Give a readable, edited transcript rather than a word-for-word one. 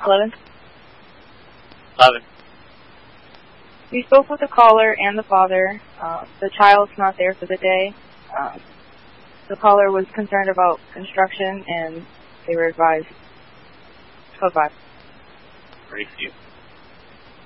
11. 11. We spoke with the caller and the father. The child's not there for the day. The caller was concerned about construction, and they were advised. 12-5. Brief you.